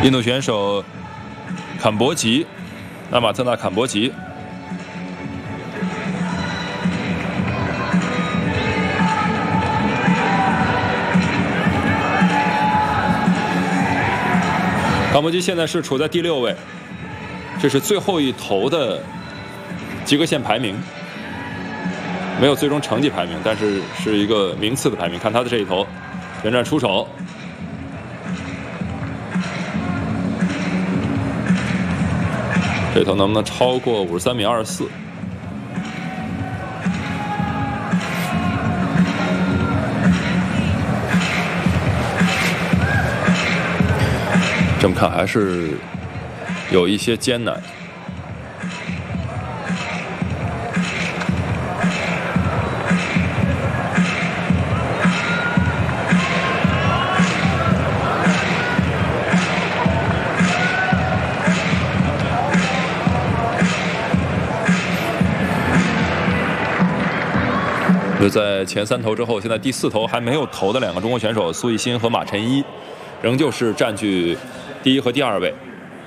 印度选手坎博吉，纳马特纳坎博吉。坎博吉现在是处在第6位，这是最后一投的及格线排名，没有最终成绩排名，但是是一个名次的排名。看他的这一投，旋转出手，这投能不能超过53米24？这么看还是有一些艰难。就在前3投之后，现在第4投还没有投的2个中国选手苏奕欣和马晨一，仍旧是占据第1和第2位。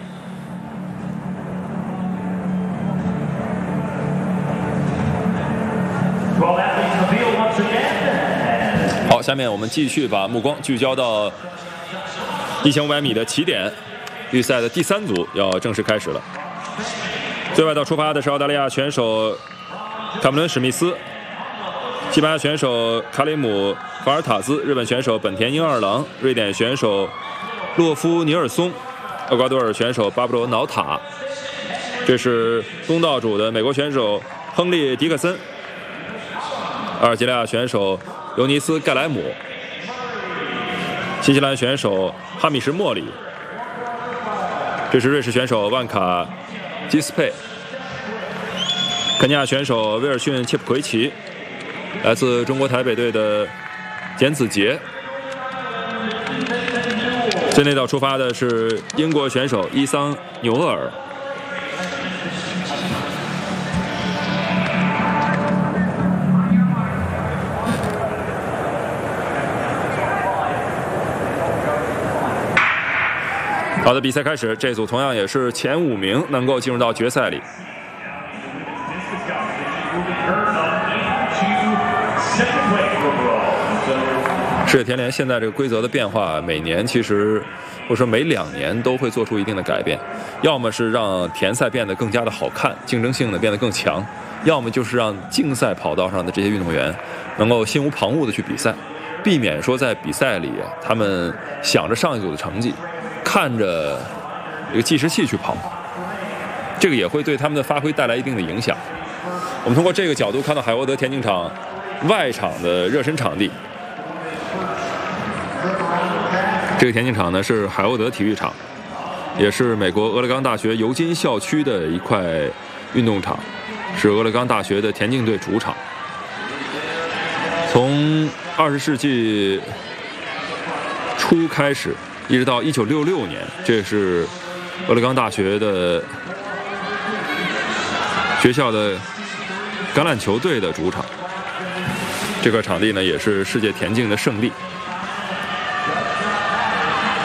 好，下面我们继续把目光聚焦到1500米的起点，预赛的第3组要正式开始了。最外道出发的是澳大利亚选手卡梅伦·史密斯，西班牙选手卡里姆·法尔塔兹，日本选手本田英二郎，瑞典选手洛夫尼尔松，厄瓜多尔选手巴布罗·瑙塔。这是东道主的美国选手亨利·迪克森，阿尔及利亚选手尤尼斯·盖莱姆，新西兰选手哈米什·莫里，这是瑞士选手万卡·基斯佩，肯尼亚选手威尔逊·切普奎奇，来自中国台北队的简子杰。最内道出发的是英国选手伊桑·纽厄尔。好的，比赛开始，这组同样也是前5名能够进入到决赛里。世界田联现在这个规则的变化，每年其实或者说每2年都会做出一定的改变，要么是让田赛变得更加的好看，竞争性的变得更强，要么就是让竞赛跑道上的这些运动员能够心无旁骛的去比赛，避免说在比赛里他们想着上一组的成绩，看着一个计时器去跑，这个也会对他们的发挥带来一定的影响。我们通过这个角度看到海沃德田径场外场的热身场地。这个田径场呢是海沃德体育场，也是美国俄勒冈大学尤金校区的一块运动场，是俄勒冈大学的田径队主场。从20世纪初开始，一直到1966年，这是俄勒冈大学的学校的橄榄球队的主场。这块场地呢也是世界田径的圣地。